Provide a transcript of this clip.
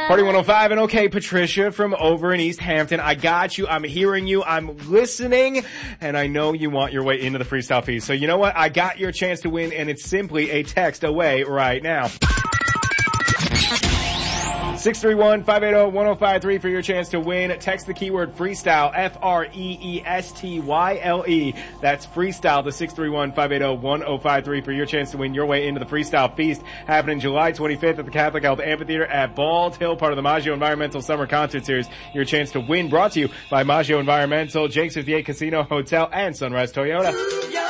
Party 105 and okay, Patricia from over in East Hampton. I got you. I'm hearing you. I'm listening. And I know you want your way into the Freestyle Feast. So you know what? I got your chance to win and it's simply a text away right now. 631-580-1053 for your chance to win. Text the keyword freestyle, Freestyle. That's freestyle to 631-580-1053 for your chance to win your way into the Freestyle Feast happening July 25th at the Catholic Health Amphitheater at Bald Hill, part of the Maggio Environmental Summer Concert Series. Your chance to win brought to you by Maggio Environmental, Jake's 58 Casino Hotel, and Sunrise Toyota.